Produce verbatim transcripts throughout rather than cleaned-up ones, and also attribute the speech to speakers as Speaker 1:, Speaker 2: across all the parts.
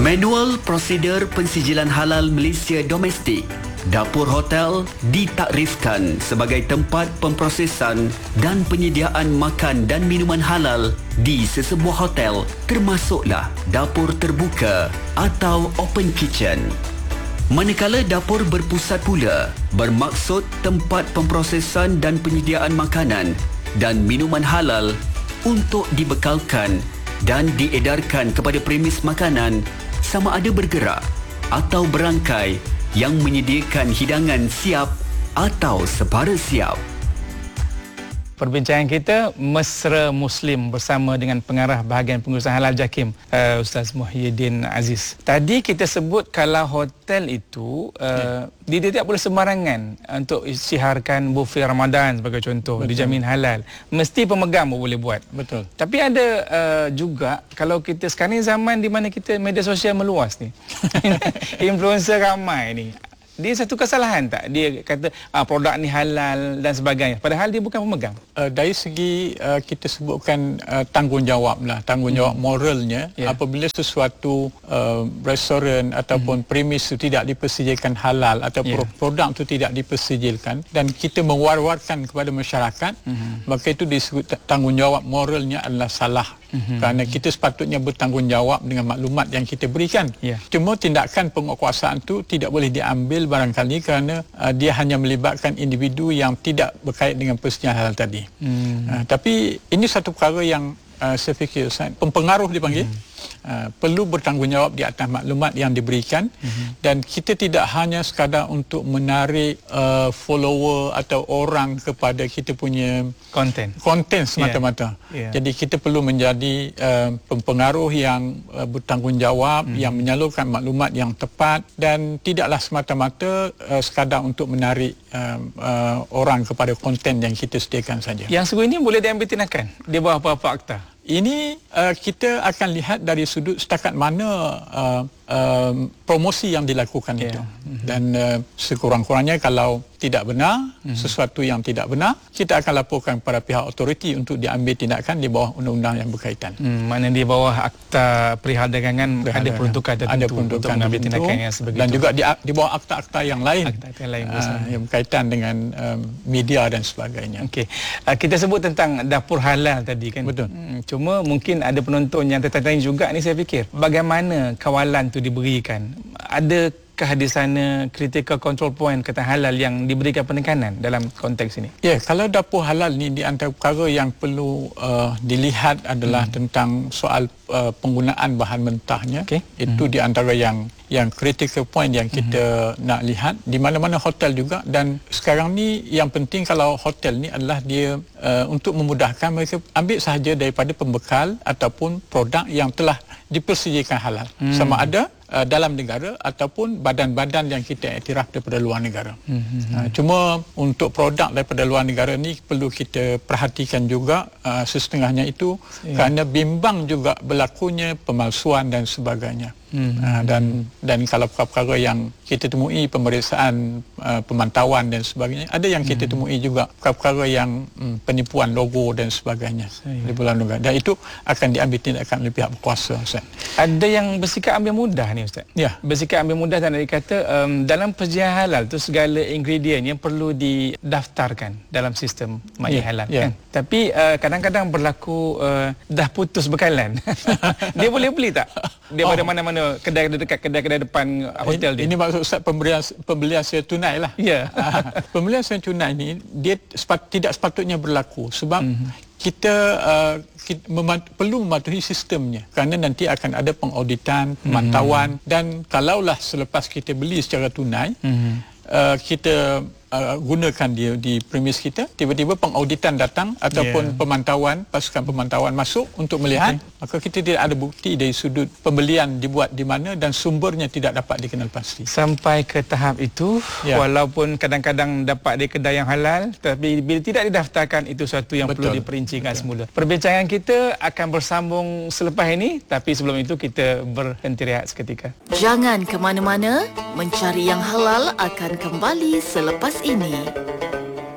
Speaker 1: Manual prosedur pensijilan halal Malaysia domestik. Dapur hotel ditakrifkan sebagai tempat pemprosesan dan penyediaan makan dan minuman halal di sesebuah hotel, termasuklah dapur terbuka atau open kitchen. Manakala dapur berpusat pula bermaksud tempat pemprosesan dan penyediaan makanan dan minuman halal untuk dibekalkan dan diedarkan kepada premis makanan sama ada bergerak atau berangkai yang menyediakan hidangan siap atau separa siap.
Speaker 2: Perbincangan kita Mesra Muslim bersama dengan pengarah bahagian pengurusan halal JAKIM, uh, Ustaz Muhyiddin Aziz. Tadi kita sebut kalau hotel itu uh, ya. dia tidak boleh sembarangan untuk isytiharkan buffet Ramadan sebagai contoh. Betul. Dijamin halal. Mesti pemegang boleh buat. Betul. Tapi ada uh, juga kalau kita sekarang ni zaman di mana kita media sosial meluas ni. Influencer ramai ni. Dia satu kesalahan tak? Dia kata ah, produk ni halal dan sebagainya. Padahal dia bukan pemegang.
Speaker 3: Uh, dari segi uh, kita sebutkan uh, tanggungjawab lah. Tanggungjawab hmm. moralnya. Yeah. Apabila sesuatu uh, restoran ataupun hmm. premis itu tidak dipersijilkan halal atau yeah. produk itu tidak dipersijilkan dan kita mewar-warkan kepada masyarakat, hmm. maka itu disebut tanggungjawab moralnya adalah salah. Mm-hmm. Kerana kita sepatutnya bertanggungjawab dengan maklumat yang kita berikan. Yeah. Cuma tindakan penguatkuasaan itu tidak boleh diambil barangkali kerana uh, dia hanya melibatkan individu yang tidak berkait dengan persediaan halal tadi. Mm. Uh, tapi ini satu perkara yang uh, saya fikir pempengaruh dipanggil. Mm. Uh, perlu bertanggungjawab di atas maklumat yang diberikan mm-hmm. dan kita tidak hanya sekadar untuk menarik uh, follower atau orang kepada kita punya
Speaker 2: konten
Speaker 3: konten semata-mata. Yeah. Yeah. Jadi kita perlu menjadi uh, pempengaruh yang uh, bertanggungjawab, mm-hmm. yang menyalurkan maklumat yang tepat dan tidaklah semata-mata uh, sekadar untuk menarik uh, uh, orang kepada konten yang kita sediakan saja.
Speaker 2: Yang sungguh ini boleh diambil tindakan di bawah apa-apa akta?
Speaker 3: Ini uh, kita akan lihat dari sudut setakat mana uh, uh, promosi yang dilakukan yeah. itu. Mm-hmm. Dan uh, sekurang-kurangnya kalau tidak benar, mm-hmm. sesuatu yang tidak benar, kita akan laporkan kepada pihak autoriti untuk diambil tindakan di bawah undang-undang yang berkaitan.
Speaker 2: Hmm, mana di bawah akta perihal dagangan perihal ada peruntukan tertentu ada peruntukan untuk mengambil tindakan yang sebegitu.
Speaker 3: Dan juga di, di bawah akta-akta yang lain,
Speaker 2: akta-akta lain
Speaker 3: uh, yang berkaitan dengan um, media dan sebagainya.
Speaker 2: Okey, uh, kita sebut tentang dapur halal tadi kan.
Speaker 3: Betul.
Speaker 2: Hmm, cuma mungkin ada penonton yang tertanya juga ni, saya fikir bagaimana kawalan tu diberikan? Ada di sana critical control point kata halal yang diberikan penekanan dalam konteks ini?
Speaker 3: Ya, yeah, kalau dapur halal ni di antara perkara yang perlu uh, dilihat adalah hmm. tentang soal uh, penggunaan bahan mentahnya. Okay. Itu hmm. di antara yang yang critical point yang kita hmm. nak lihat di mana-mana hotel juga. Dan sekarang ni yang penting kalau hotel ni adalah dia uh, untuk memudahkan mereka ambil sahaja daripada pembekal ataupun produk yang telah dipersediakan halal. Hmm. Sama ada Uh, dalam negara ataupun badan-badan yang kita iktiraf daripada luar negara. Mm-hmm. Uh, cuma untuk produk daripada luar negara ni perlu kita perhatikan juga uh, sesetengahnya itu yeah. kerana bimbang juga berlakunya pemalsuan dan sebagainya. Mm-hmm. Uh, dan dan kalau perkara-perkara yang kita temui pemeriksaan uh, pemantauan dan sebagainya, ada yang kita mm-hmm. temui juga perkara-perkara yang um, penipuan logo dan sebagainya di bulan negara. Dan itu akan diambil tindakan oleh pihak berkuasa, Ustaz.
Speaker 2: Ada yang bersikap ambil mudah ni, Ustaz.
Speaker 3: Ya.
Speaker 2: Bersikap ambil mudah dan dikata um, dalam persediaan halal tu segala ingredient yang perlu didaftarkan dalam sistem majlis ya. halal ya. kan. Tapi uh, kadang-kadang berlaku uh, dah putus bekalan. Dia boleh beli tak? Dia oh. pada mana-mana kedai dekat kedai-kedai depan hotel dia.
Speaker 3: Ini maksud Ustaz pembelian pembelian secara tunai lah.
Speaker 2: Ya.
Speaker 3: Pembelian secara tunai ni dia sepat, tidak sepatutnya berlaku sebab mm-hmm. kita, uh, kita memat, perlu mematuhi sistemnya kerana nanti akan ada pengauditan, pemantauan mm-hmm. dan kalaulah selepas kita beli secara tunai mm-hmm. uh, kita uh, gunakan dia di premis kita, tiba-tiba pengauditan datang ataupun yeah. pemantauan, pasukan pemantauan masuk untuk melihat, okay. maka kita tidak ada bukti dari sudut pembelian dibuat di mana dan sumbernya tidak dapat dikenal pasti.
Speaker 2: Sampai ke tahap itu, yeah. walaupun kadang-kadang dapat di kedai yang halal, tapi bila tidak didaftarkan itu suatu yang Betul. perlu diperincikan Betul. semula. Perbincangan kita akan bersambung selepas ini, tapi sebelum itu kita berhenti rehat seketika.
Speaker 4: Jangan ke mana-mana, mencari yang halal akan kembali selepas ini.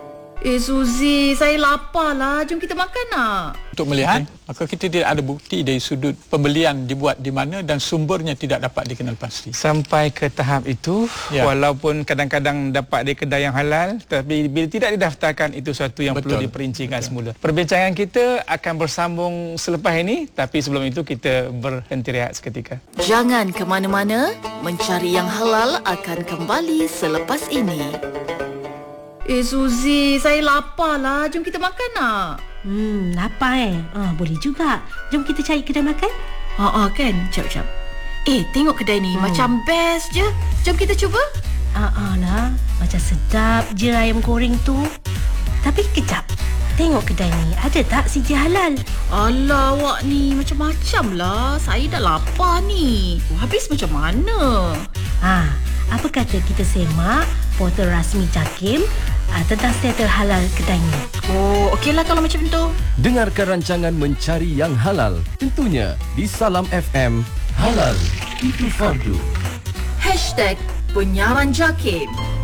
Speaker 4: Eh Suzy, saya lapar lah. Jom kita makan nak.
Speaker 3: Untuk melihat, okay. maka kita tidak ada bukti dari sudut pembelian dibuat di mana dan sumbernya tidak dapat dikenal pasti.
Speaker 2: Sampai ke tahap itu, ya. Walaupun kadang-kadang dapat di kedai yang halal, tapi bila tidak didaftarkan, itu suatu yang Betul. Perlu diperincikan Betul. Semula. Perbincangan kita akan bersambung selepas ini, tapi sebelum itu kita berhenti rehat seketika.
Speaker 4: Jangan ke mana-mana, Mencari Yang Halal akan kembali selepas ini. Eh Suzy, saya lapar lah. Jom kita makan nak.
Speaker 5: Hmm, lapar eh? Ah, boleh juga. Jom kita cari kedai makan.
Speaker 4: Haa kan, jap-jap. Eh, tengok kedai ni, hmm. macam best je. Jom kita cuba.
Speaker 5: Ah, ah lah, macam sedap je ayam goreng tu. Tapi kejap, tengok kedai ni, ada tak C J halal?
Speaker 4: Alah, awak ni macam-macam lah. Saya dah lapar ni. Habis macam mana?
Speaker 5: Ah, apa kata kita semak portal rasmi JAKIM uh, tentang status halal kedai ni.
Speaker 4: Oh, okeylah kalau macam tu.
Speaker 6: Dengarkan rancangan Mencari Yang Halal tentunya di Salam F M. Halal itu fardu.
Speaker 4: Hashtag Penyiaran JAKIM.